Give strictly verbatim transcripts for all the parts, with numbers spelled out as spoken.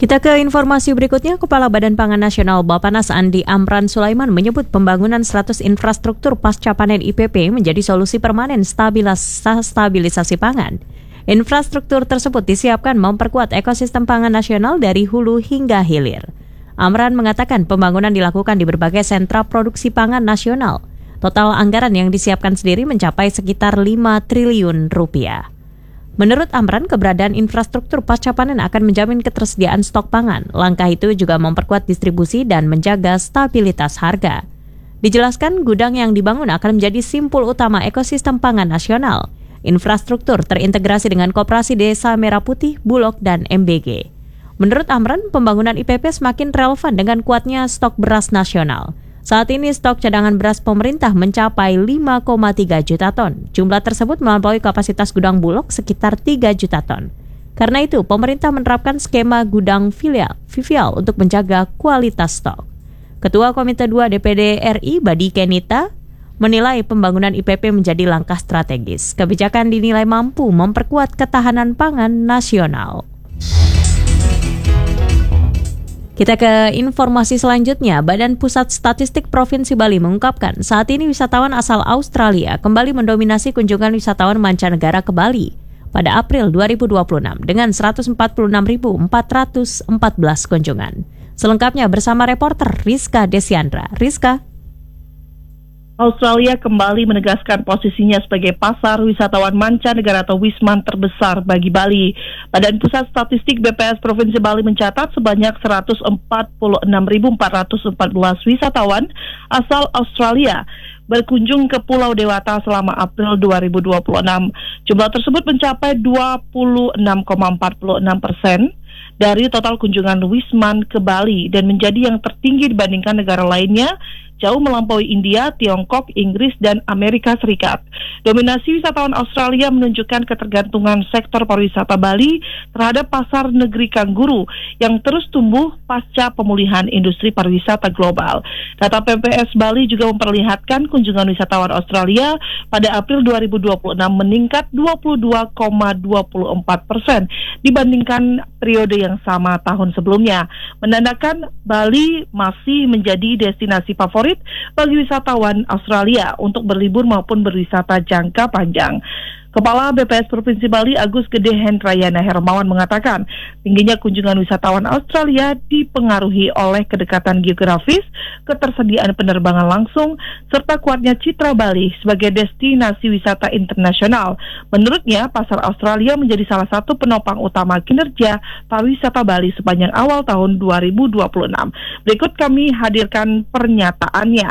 Kita ke informasi berikutnya. Kepala Badan Pangan Nasional Bappenas Andi Amran Sulaiman menyebut pembangunan seratus infrastruktur pasca panen I P P menjadi solusi permanen stabilisasi pangan. Infrastruktur tersebut disiapkan memperkuat ekosistem pangan nasional dari hulu hingga hilir. Amran mengatakan pembangunan dilakukan di berbagai sentra produksi pangan nasional. Total anggaran yang disiapkan sendiri mencapai sekitar lima triliun rupiah. Menurut Amran, keberadaan infrastruktur pasca panen akan menjamin ketersediaan stok pangan. Langkah itu juga memperkuat distribusi dan menjaga stabilitas harga. Dijelaskan, gudang yang dibangun akan menjadi simpul utama ekosistem pangan nasional. Infrastruktur terintegrasi dengan Koperasi Desa Merah Putih, Bulog, dan M B G. Menurut Amran, pembangunan I P P semakin relevan dengan kuatnya stok beras nasional. Saat ini stok cadangan beras pemerintah mencapai lima koma tiga juta ton. Jumlah tersebut melampaui kapasitas gudang Bulog sekitar tiga juta ton. Karena itu, pemerintah menerapkan skema gudang filial, filial untuk menjaga kualitas stok. Ketua Komite dua D P D R I, Badi Kenita, menilai pembangunan I P P menjadi langkah strategis. Kebijakan dinilai mampu memperkuat ketahanan pangan nasional. Kita ke informasi selanjutnya. Badan Pusat Statistik Provinsi Bali mengungkapkan saat ini wisatawan asal Australia kembali mendominasi kunjungan wisatawan mancanegara ke Bali pada April dua ribu dua puluh enam dengan seratus empat puluh enam ribu empat ratus empat belas kunjungan. Selengkapnya bersama reporter Rizka Desiandra. Rizka. Australia kembali menegaskan posisinya sebagai pasar wisatawan mancanegara atau Wisman terbesar bagi Bali. Badan Pusat Statistik B P S Provinsi Bali mencatat sebanyak seratus empat puluh enam ribu empat ratus empat belas wisatawan asal Australia berkunjung ke Pulau Dewata selama April dua ribu dua puluh enam. Jumlah tersebut mencapai dua puluh enam koma empat puluh enam persen dari total kunjungan Wisman ke Bali dan menjadi yang tertinggi dibandingkan negara lainnya, jauh melampaui India, Tiongkok, Inggris, dan Amerika Serikat. Dominasi wisatawan Australia menunjukkan ketergantungan sektor pariwisata Bali terhadap pasar negeri kangguru yang terus tumbuh pasca pemulihan industri pariwisata global. Data P P S Bali juga memperlihatkan kunjungan wisatawan Australia pada April dua ribu dua puluh enam meningkat dua puluh dua koma dua puluh empat persen dibandingkan periode yang sama tahun sebelumnya, menandakan Bali masih menjadi destinasi favorit bagi wisatawan Australia untuk berlibur maupun berwisata jangka panjang. Kepala B P S Provinsi Bali Agus Gede Hendrayana Hermawan mengatakan tingginya kunjungan wisatawan Australia dipengaruhi oleh kedekatan geografis, ketersediaan penerbangan langsung, serta kuatnya citra Bali sebagai destinasi wisata internasional. Menurutnya, pasar Australia menjadi salah satu penopang utama kinerja pariwisata Bali sepanjang awal tahun dua ribu dua puluh enam. Berikut kami hadirkan pernyataannya.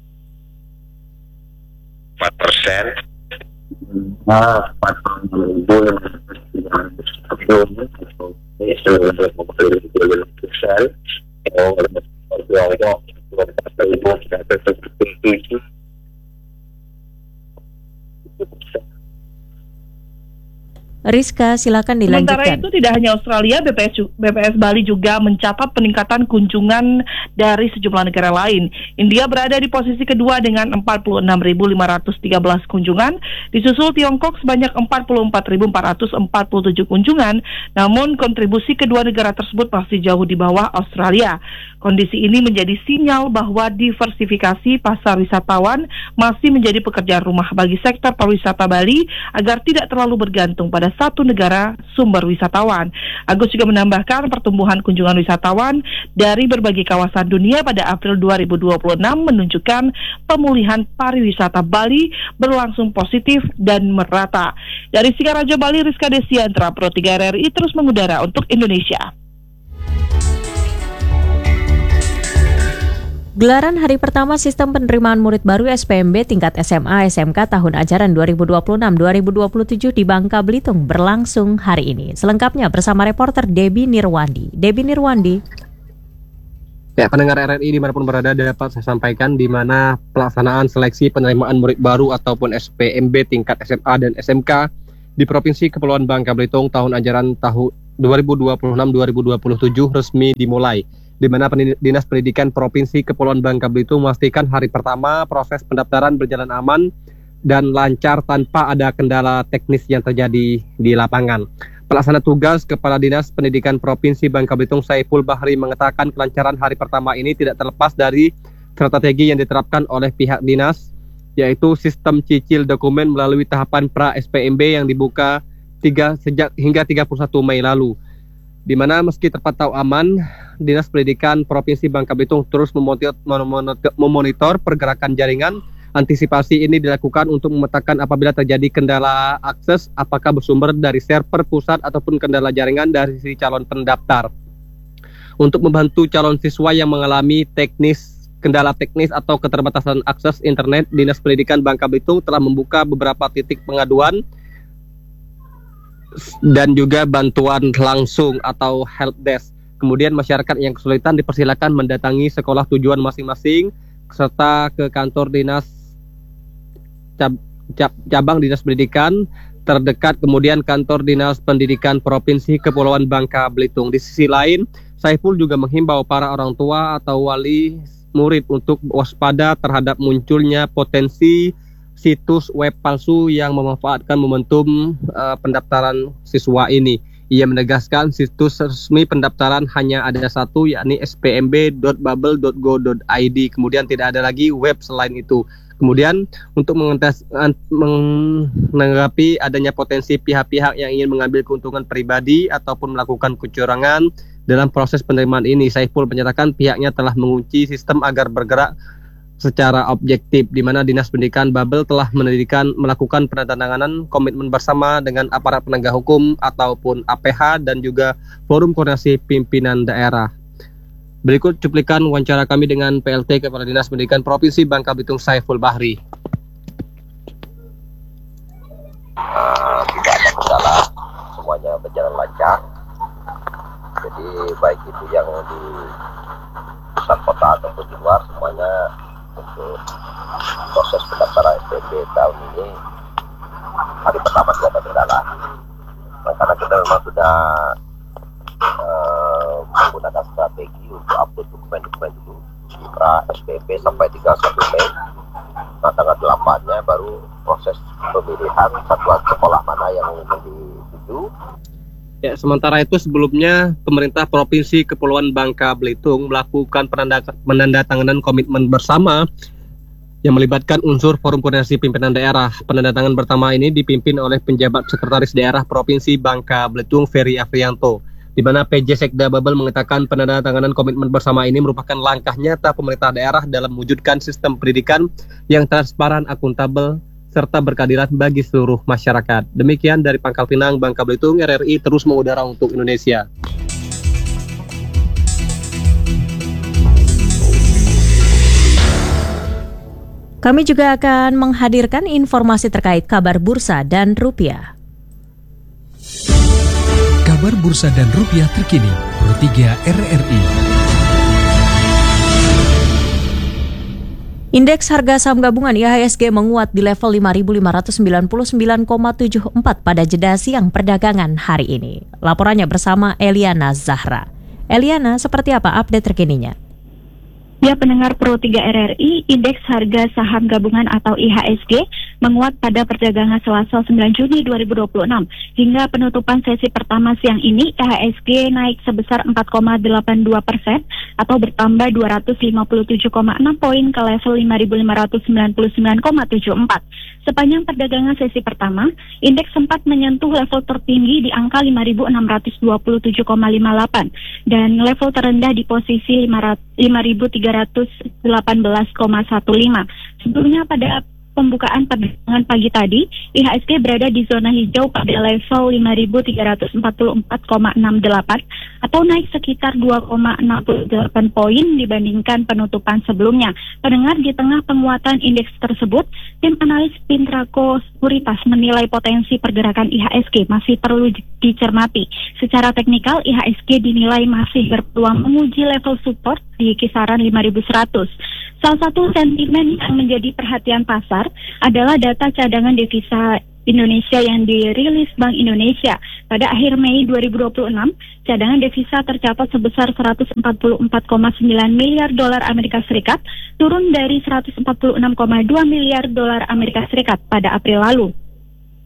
empat persen Ah, patron bulan sebelumnya atau itu untuk membeli besar, kalau ada Rizka, silakan dilanjutkan. Sementara itu tidak hanya Australia, B P S, B P S Bali juga mencatat peningkatan kunjungan dari sejumlah negara lain. India berada di posisi kedua dengan empat puluh enam ribu lima ratus tiga belas kunjungan, disusul Tiongkok sebanyak empat puluh empat ribu empat ratus empat puluh tujuh kunjungan, namun kontribusi kedua negara tersebut masih jauh di bawah Australia. Kondisi ini menjadi sinyal bahwa diversifikasi pasar wisatawan masih menjadi pekerjaan rumah bagi sektor pariwisata Bali agar tidak terlalu bergantung pada satu negara sumber wisatawan. Agus juga menambahkan pertumbuhan kunjungan wisatawan dari berbagai kawasan dunia pada April dua ribu dua puluh enam menunjukkan pemulihan pariwisata Bali berlangsung positif dan merata. Dari Singaraja Bali, Rizka Desiandra, Pro tiga R R I terus mengudara untuk Indonesia. Gelaran hari pertama sistem penerimaan murid baru S P M B tingkat S M A S M K tahun ajaran dua ribu dua puluh enam dua ribu dua puluh tujuh di Bangka Belitung berlangsung hari ini. Selengkapnya bersama reporter Debbie Nirwandi. Debbie Nirwandi. Ya, pendengar R R I dimanapun berada dapat saya sampaikan di mana pelaksanaan seleksi penerimaan murid baru ataupun S P M B tingkat S M A dan S M K di Provinsi Kepulauan Bangka Belitung tahun ajaran tahun dua ribu dua puluh enam dua ribu dua puluh tujuh resmi dimulai, di mana Dinas Pendidikan Provinsi Kepulauan Bangka Belitung memastikan hari pertama proses pendaftaran berjalan aman dan lancar tanpa ada kendala teknis yang terjadi di lapangan. Pelaksana tugas Kepala Dinas Pendidikan Provinsi Bangka Belitung Saiful Bahri mengatakan kelancaran hari pertama ini tidak terlepas dari strategi yang diterapkan oleh pihak dinas, yaitu sistem cicil dokumen melalui tahapan pra S P M B yang dibuka tiga, sejak hingga tiga puluh satu Mei lalu. Di mana meski terpantau aman, Dinas Pendidikan Provinsi Bangka Belitung terus memonitor, memonitor pergerakan jaringan. Antisipasi ini dilakukan untuk memetakan apabila terjadi kendala akses, apakah bersumber dari server pusat ataupun kendala jaringan dari si calon pendaftar. Untuk membantu calon siswa yang mengalami teknis kendala teknis atau keterbatasan akses internet, Dinas Pendidikan Bangka Belitung telah membuka beberapa titik pengaduan dan juga bantuan langsung atau help desk. Kemudian masyarakat yang kesulitan dipersilakan mendatangi sekolah tujuan masing-masing serta ke kantor dinas cab, cab, cabang Dinas Pendidikan terdekat, kemudian kantor Dinas Pendidikan Provinsi Kepulauan Bangka Belitung. Di sisi lain, Saiful juga menghimbau para orang tua atau wali murid untuk waspada terhadap munculnya potensi situs web palsu yang memanfaatkan momentum uh, pendaftaran siswa ini. Ia menegaskan situs resmi pendaftaran hanya ada satu, yakni s p m b dot babel dot go dot i d. Kemudian tidak ada lagi web selain itu. Kemudian untuk mengentes, menanggapi adanya potensi pihak-pihak yang ingin mengambil keuntungan pribadi ataupun melakukan kecurangan dalam proses penerimaan ini, Saiful menyatakan pihaknya telah mengunci sistem agar bergerak secara objektif, di mana Dinas Pendidikan Babel telah mendirikan melakukan penandatanganan komitmen bersama dengan aparat penegak hukum ataupun A P H dan juga Forum Koordinasi Pimpinan Daerah. Berikut cuplikan wawancara kami dengan P L T Kepala Dinas Pendidikan Provinsi Bangka Belitung Saiful Bahri. Uh, tidak ada kendala, semuanya berjalan lancar. Jadi baik itu yang di pusat kota ataupun di luar, semuanya untuk proses pendaftaran S P M B tahun ini hari pertama tidak ada kendala. Nah, karena kita memang sudah uh, menggunakan strategi untuk upload dokumen-dokumen dulu di pra S P M B sampai tiga puluh satu Mei. Nah, tanggal delapan-nya baru proses pemilihan satuan sekolah mana yang ingin dituju. Ya, sementara itu sebelumnya pemerintah Provinsi Kepulauan Bangka Belitung melakukan penanda, penandatanganan komitmen bersama yang melibatkan unsur Forum Koordinasi Pimpinan Daerah. Penandatanganan pertama ini dipimpin oleh penjabat Sekretaris Daerah Provinsi Bangka Belitung Ferry Afrianto, di mana P J Sekda Babel mengatakan penandatanganan komitmen bersama ini merupakan langkah nyata pemerintah daerah dalam mewujudkan sistem pendidikan yang transparan, akuntabel, serta berkeadilan bagi seluruh masyarakat. Demikian dari Pangkal Pinang, Bangka Belitung, R R I terus mengudara untuk Indonesia. Kami juga akan menghadirkan informasi terkait kabar bursa dan rupiah. Kabar bursa dan rupiah terkini, Pro tiga R R I. Indeks harga saham gabungan I H S G menguat di level lima ribu lima ratus sembilan puluh sembilan koma tujuh empat pada jeda siang perdagangan hari ini. Laporannya bersama Eliana Zahra. Eliana, seperti apa update terkininya? Ya, pendengar Pro tiga R R I, indeks harga saham gabungan atau I H S G menguat pada perdagangan Selasa sembilan Juni dua ribu dua puluh enam. Hingga penutupan sesi pertama siang ini, I H S G naik sebesar empat koma delapan dua persen atau bertambah dua ratus lima puluh tujuh koma enam poin ke level lima ribu lima ratus sembilan puluh sembilan koma tujuh empat. Sepanjang perdagangan sesi pertama, indeks sempat menyentuh level tertinggi di angka lima ribu enam ratus dua puluh tujuh koma lima delapan dan level terendah di posisi lima ribu tiga ratus delapan belas koma lima belas. Sebelumnya pada pembukaan perdagangan pagi tadi, I H S G berada di zona hijau pada level lima ribu tiga ratus empat puluh empat koma enam delapan atau naik sekitar dua koma enam delapan poin dibandingkan penutupan sebelumnya. Pendengar, di tengah penguatan indeks tersebut, tim analis Pintraco Sekuritas menilai potensi pergerakan I H S G masih perlu dicermati. Secara teknikal, I H S G dinilai masih berpeluang menguji level support di kisaran lima ribu seratus. Salah satu sentimen yang menjadi perhatian pasar adalah data cadangan devisa Indonesia yang dirilis Bank Indonesia. Pada akhir Mei dua ribu dua puluh enam, cadangan devisa tercatat sebesar seratus empat puluh empat koma sembilan miliar dolar Amerika Serikat, turun dari seratus empat puluh enam koma dua miliar dolar Amerika Serikat pada April lalu.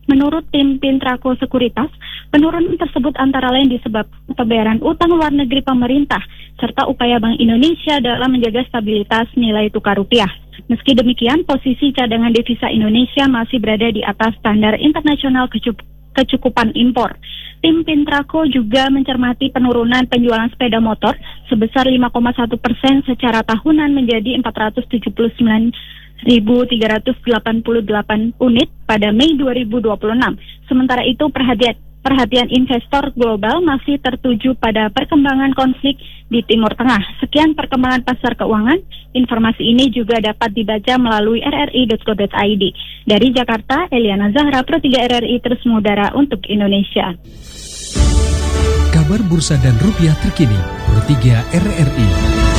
Menurut tim Pintraco Sekuritas, penurunan tersebut antara lain disebabkan pembayaran utang luar negeri pemerintah serta upaya Bank Indonesia dalam menjaga stabilitas nilai tukar rupiah. Meski demikian, posisi cadangan devisa Indonesia masih berada di atas standar internasional kecukupan. kecukupan impor. Tim Pintraco juga mencermati penurunan penjualan sepeda motor sebesar lima koma satu persen secara tahunan menjadi empat ratus tujuh puluh sembilan ribu tiga ratus delapan puluh delapan unit pada Mei dua ribu dua puluh enam. Sementara itu perhatian perhatian investor global masih tertuju pada perkembangan konflik di Timur Tengah. Sekian perkembangan pasar keuangan. Informasi ini juga dapat dibaca melalui r r i dot co dot i d. Dari Jakarta, Eliana Zahra, Pro tiga R R I terus mengudara untuk Indonesia. Kabar bursa dan rupiah terkini, Pro tiga R R I.